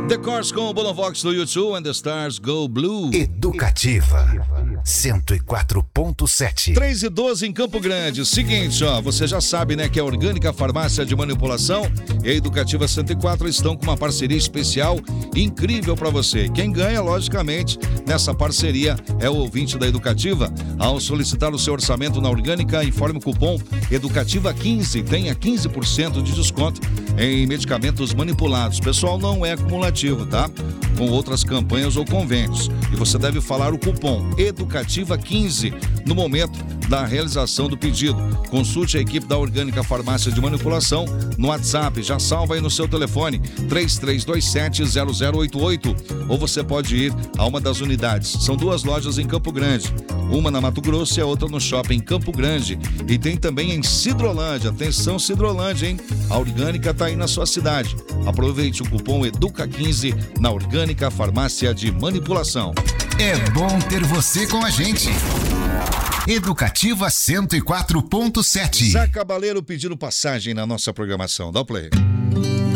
The Cars com o Bonovox do YouTube and the Stars Go Blue. Educativa 104.7. 3 e 12 em Campo Grande. Seguinte, você já sabe, né, que a Orgânica Farmácia de Manipulação e a Educativa 104 estão com uma parceria especial incrível para você. Quem ganha, logicamente, nessa parceria é o ouvinte da Educativa. Ao solicitar o seu orçamento na Orgânica, informe o cupom Educativa 15, tenha 15% de desconto em medicamentos manipulados. Pessoal, não é acumulativo, tá? Com outras campanhas ou convênios. E você deve falar o cupom Educativa 15 no momento da realização do pedido. Consulte a equipe da Orgânica Farmácia de Manipulação no WhatsApp. Já salva aí no seu telefone 33270088. Ou você pode ir a uma das unidades. São 2 lojas em Campo Grande. Uma na Mato Grosso e a outra no shopping Campo Grande. E tem também em Sidrolândia. Atenção, Sidrolândia, hein? A Orgânica está aí na sua cidade. Aproveite o cupom Educa15 na Orgânica Farmácia de Manipulação. É bom ter você com a gente. Educativa 104.7. Zé Cabaleiro pedindo passagem na nossa programação. Dá o play.